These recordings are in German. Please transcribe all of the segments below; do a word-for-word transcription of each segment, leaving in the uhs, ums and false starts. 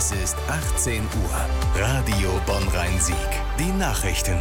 Es ist achtzehn Uhr. Radio Bonn-Rhein-Sieg. Die Nachrichten.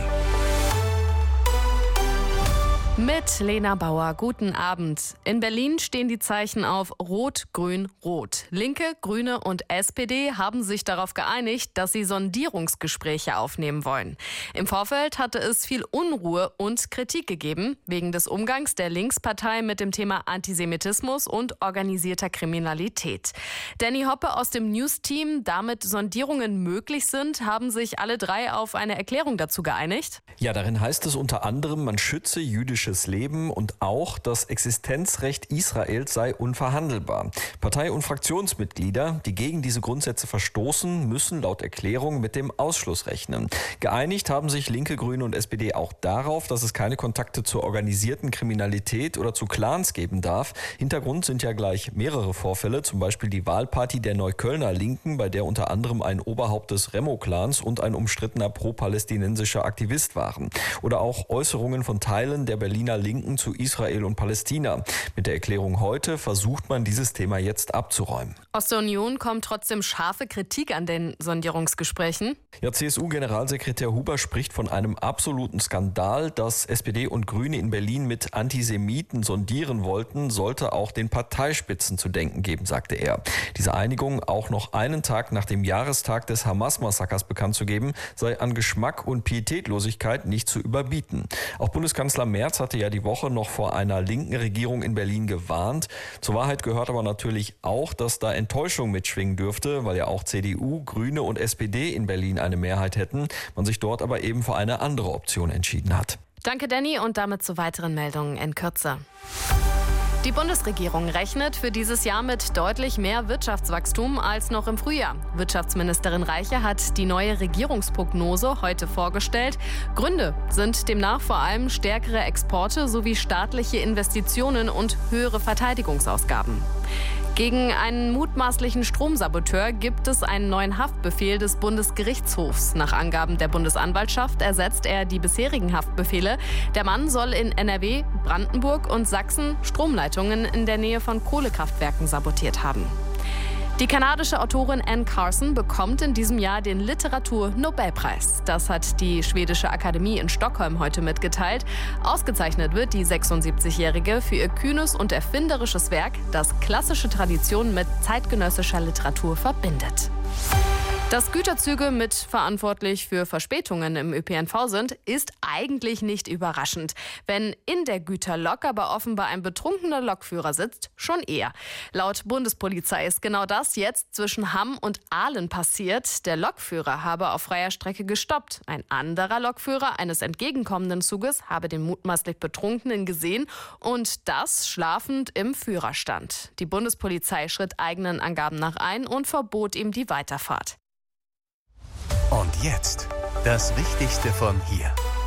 Mit Lena Bauer, guten Abend. In Berlin stehen die Zeichen auf Rot, Grün, Rot. Linke, Grüne und S P D haben sich darauf geeinigt, dass sie Sondierungsgespräche aufnehmen wollen. Im Vorfeld hatte es viel Unruhe und Kritik gegeben, wegen des Umgangs der Linkspartei mit dem Thema Antisemitismus und organisierter Kriminalität. Danny Hoppe aus dem News-Team, damit Sondierungen möglich sind, haben sich alle drei auf eine Erklärung dazu geeinigt. Ja, darin heißt es unter anderem, man schütze jüdische Leben und auch das Existenzrecht Israels sei unverhandelbar. Partei- und Fraktionsmitglieder, die gegen diese Grundsätze verstoßen, müssen laut Erklärung mit dem Ausschluss rechnen. Geeinigt haben sich Linke, Grüne und S P D auch darauf, dass es keine Kontakte zur organisierten Kriminalität oder zu Clans geben darf. Hintergrund sind ja gleich mehrere Vorfälle, zum Beispiel die Wahlparty der Neuköllner Linken, bei der unter anderem ein Oberhaupt des Remo-Clans und ein umstrittener pro-palästinensischer Aktivist waren. Oder auch Äußerungen von Teilen der Berliner Linken zu Israel und Palästina. Mit der Erklärung heute versucht man, dieses Thema jetzt abzuräumen. Aus der Union kommt trotzdem scharfe Kritik an den Sondierungsgesprächen. Ja, C S U-Generalsekretär Huber spricht von einem absoluten Skandal. Dass S P D und Grüne in Berlin mit Antisemiten sondieren wollten, sollte auch den Parteispitzen zu denken geben, sagte er. Diese Einigung, auch noch einen Tag nach dem Jahrestag des Hamas-Massakers bekannt zu geben, sei an Geschmack und Pietätlosigkeit nicht zu überbieten. Auch Bundeskanzler Merz hatte ja die Woche noch vor einer linken Regierung in Berlin gewarnt. Zur Wahrheit gehört aber natürlich auch, dass da Enttäuschung mitschwingen dürfte, weil ja auch C D U, Grüne und S P D in Berlin eine Mehrheit hätten, man sich dort aber eben für eine andere Option entschieden hat. Danke, Danny, und damit zu weiteren Meldungen in Kürze. Die Bundesregierung rechnet für dieses Jahr mit deutlich mehr Wirtschaftswachstum als noch im Frühjahr. Wirtschaftsministerin Reiche hat die neue Regierungsprognose heute vorgestellt. Gründe sind demnach vor allem stärkere Exporte sowie staatliche Investitionen und höhere Verteidigungsausgaben. Gegen einen mutmaßlichen Stromsaboteur gibt es einen neuen Haftbefehl des Bundesgerichtshofs. Nach Angaben der Bundesanwaltschaft ersetzt er die bisherigen Haftbefehle. Der Mann soll in N R W, Brandenburg und Sachsen Stromleitungen in der Nähe von Kohlekraftwerken sabotiert haben. Die kanadische Autorin Anne Carson bekommt in diesem Jahr den Literatur-Nobelpreis. Das hat die schwedische Akademie in Stockholm heute mitgeteilt. Ausgezeichnet wird die sechsundsiebzigjährige für ihr kühnes und erfinderisches Werk, das klassische Traditionen mit zeitgenössischer Literatur verbindet. Dass Güterzüge mitverantwortlich für Verspätungen im Ö P N V sind, ist eigentlich nicht überraschend. Wenn in der Güterlok aber offenbar ein betrunkener Lokführer sitzt, schon eher. Laut Bundespolizei ist genau das jetzt zwischen Hamm und Aalen passiert. Der Lokführer habe auf freier Strecke gestoppt. Ein anderer Lokführer eines entgegenkommenden Zuges habe den mutmaßlich Betrunkenen gesehen und das schlafend im Führerstand. Die Bundespolizei schritt eigenen Angaben nach ein und verbot ihm die Weiterfahrt. Und jetzt das Wichtigste von hier.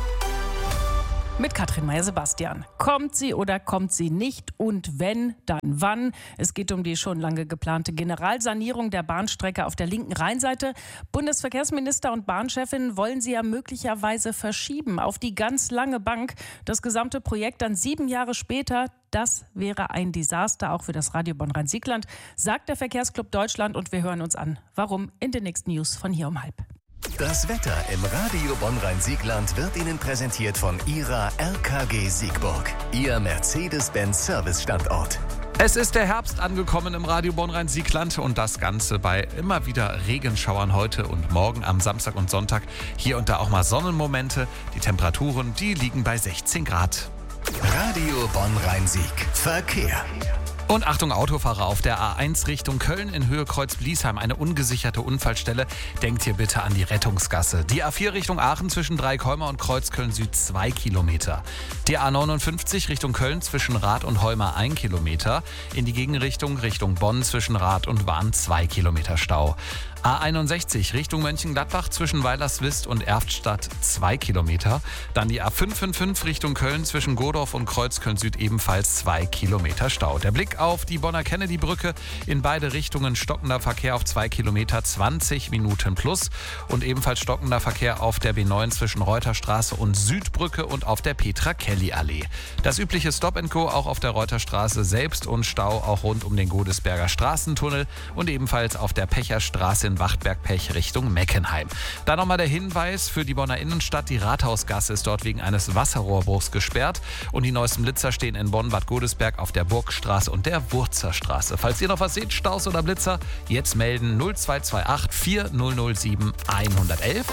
Mit Katrin Meyer-Sebastian. Kommt sie oder kommt sie nicht? Und wenn, dann wann? Es geht um die schon lange geplante Generalsanierung der Bahnstrecke auf der linken Rheinseite. Bundesverkehrsminister und Bahnchefin wollen sie ja möglicherweise verschieben auf die ganz lange Bank. Das gesamte Projekt dann sieben Jahre später. Das wäre ein Desaster auch für das Radio Bonn-Rhein-Sieg-Land, sagt der Verkehrsclub Deutschland. Und wir hören uns an, warum, in den nächsten News von hier um halb. Das Wetter im Radio Bonn-Rhein-Sieg-Land wird Ihnen präsentiert von Ihrer R K G Siegburg, Ihr Mercedes-Benz-Service-Standort. Es ist der Herbst angekommen im Radio Bonn-Rhein-Sieg-Land und das Ganze bei immer wieder Regenschauern heute und morgen am Samstag und Sonntag. Hier und da auch mal Sonnenmomente. Die Temperaturen, die liegen bei sechzehn Grad. Radio Bonn-Rhein-Sieg. Verkehr. Und Achtung, Autofahrer auf der A eins Richtung Köln in Höhe Kreuz-Bliesheim, eine ungesicherte Unfallstelle. Denkt hier bitte an die Rettungsgasse. Die A vier Richtung Aachen zwischen Dreikolmer und Kreuzköln Süd zwei Kilometer. Die A neunundfünfzig Richtung Köln zwischen Rath und Holmer ein Kilometer. In die Gegenrichtung Richtung Bonn zwischen Rath und Wahn zwei Kilometer Stau. A einundsechzig Richtung Mönchengladbach zwischen Weilerswist und Erftstadt zwei Kilometer. Dann die A fünfhundertfünfundfünfzig Richtung Köln zwischen Godorf und Kreuzköln Süd ebenfalls zwei Kilometer Stau. Der Blick auf die Bonner Kennedy-Brücke, in beide Richtungen stockender Verkehr auf zwei Kilometer, zwanzig Minuten plus. Und ebenfalls stockender Verkehr auf der B neun zwischen Reuterstraße und Südbrücke und auf der Petra-Kelly-Allee. Das übliche Stop and Go auch auf der Reuterstraße selbst und Stau auch rund um den Godesberger Straßentunnel und ebenfalls auf der Pecherstraße in Köln-Wachtberg-Pech Richtung Meckenheim. Da nochmal der Hinweis für die Bonner Innenstadt. Die Rathausgasse ist dort wegen eines Wasserrohrbruchs gesperrt. Und die neuesten Blitzer stehen in Bonn-Bad Godesberg auf der Burgstraße und der Wurzerstraße. Falls ihr noch was seht, Staus oder Blitzer, jetzt melden null zwei zwei acht vier null null sieben eins eins eins.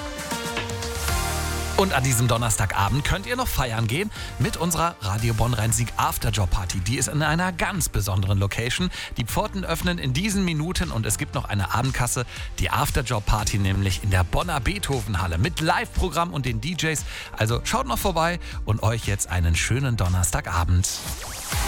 Und an diesem Donnerstagabend könnt ihr noch feiern gehen mit unserer Radio Bonn-Rhein-Sieg Afterjob Party. Die ist in einer ganz besonderen Location. Die Pforten öffnen in diesen Minuten und es gibt noch eine Abendkasse. Die Afterjob Party nämlich in der Bonner Beethovenhalle mit Live-Programm und den D Js. Also schaut noch vorbei und euch jetzt einen schönen Donnerstagabend.